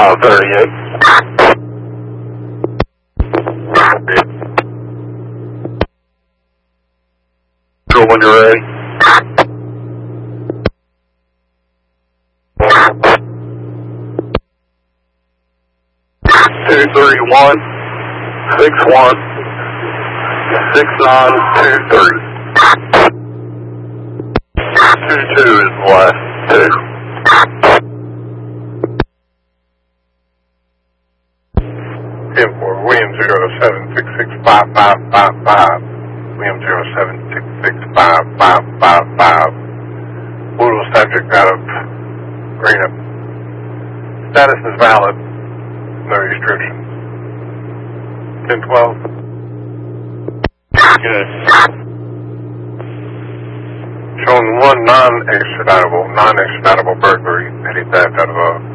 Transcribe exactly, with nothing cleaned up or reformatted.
five thirty-eight. Control when you're ready. Two three one six one six nine two three. Two two is the last two. ten four, William zero seven six six five five five five. William zero seven six six five five five five. Little subject out of Greenup. Status is valid. No restrictions. ten twelve. Good. Showing one non-extraditable, non-extraditable burglary, petty theft out of a